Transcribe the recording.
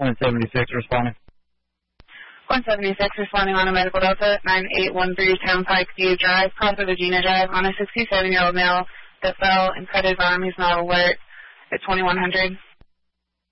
176 responding. 176 responding on a medical delta, 9813 Turnpike View Drive, Crossroad Regina Drive, on a 67-year-old male that fell and cut his arm. He's not alert at 2100.